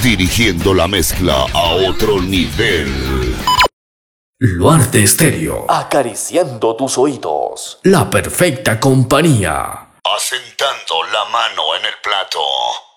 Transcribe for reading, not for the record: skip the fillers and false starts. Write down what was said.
dirigiendo la mezcla a otro nivel. Luarte Estéreo, acariciando tus oídos. la perfecta compañía. Asentando la mano en el plato.